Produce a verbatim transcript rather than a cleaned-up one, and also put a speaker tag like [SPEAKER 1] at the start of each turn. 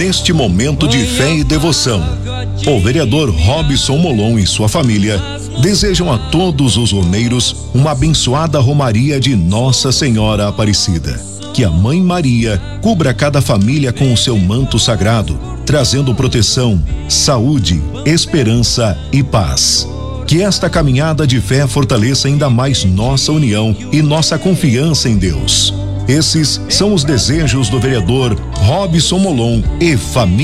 [SPEAKER 1] neste momento de fé e devoção, o vereador Robson Molon e sua família desejam a todos os romeiros uma abençoada romaria de Nossa Senhora Aparecida. Que a Mãe Maria cubra cada família com o seu manto sagrado, trazendo proteção, saúde, esperança e paz. Que esta caminhada de fé fortaleça ainda mais nossa união e nossa confiança em Deus. Esses são os desejos do vereador Robson Molon e família.